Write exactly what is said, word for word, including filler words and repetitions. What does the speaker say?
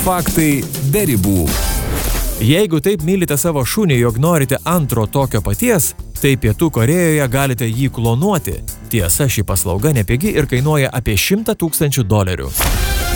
Faktai be ribų. Jeigu taip mylite savo šunį, jog norite antro tokio paties, tai Pietų Korėjoje galite jį klonuoti. Tiesa, ši paslauga nepigi ir kainuoja apie šimtą tūkstančių dolerių.